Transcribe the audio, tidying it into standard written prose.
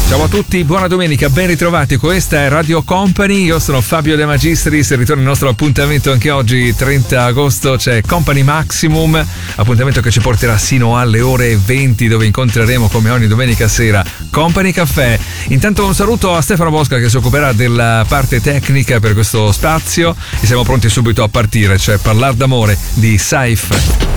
Ciao a tutti, buona domenica, ben ritrovati. Questa è Radio Company, io sono Fabio De Magistris e ritorna il nostro appuntamento anche oggi, 30 agosto, c'è Company Maximum, appuntamento che ci porterà sino alle ore 20, dove incontreremo come ogni domenica sera Company Caffè. Intanto un saluto a Stefano Bosca che si occuperà della parte tecnica per questo spazio e siamo pronti subito a partire, cioè Parlar d'amore di Saif.